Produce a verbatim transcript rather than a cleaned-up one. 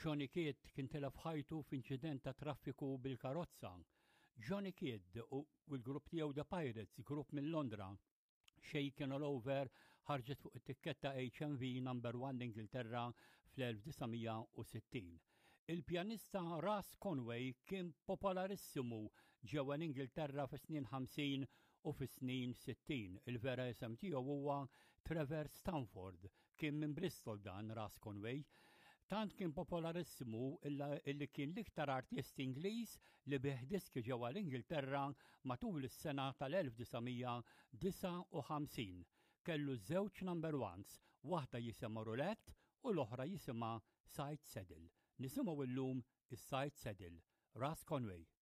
Johnny Kidd kien telef ħajtu f'inċident ta' traffiku bil-karozza. Johnny Kidd u l-grupp tiegħu The Pirates, grupp minn Londra, Shaken All Over, ħarġet fuq it-tikketta H M V number one l-Ingilterra fl-elf-tisa' Il-pjanista Ras Conway kien popolarissimu ġewwa l-Ingilterra fis-snin ħamsin u fis-snin sittin. Il-vera isem tiegħu huwa Trevor Stanford, kien minn Bristol dan Ras Conway. Tant kien popolarissimu illi kien l-iktar artist Ingliż li bih diski ġewwa l-Ingilterra matul is-sena tal-elf-tisa' disa' u ħamsin. Kellu żewġ number ones, waħda jisimha Roulette u l-oħra jisimha Side Saddle. Nisimgħu llum is-Side Saddle, Ras Conway.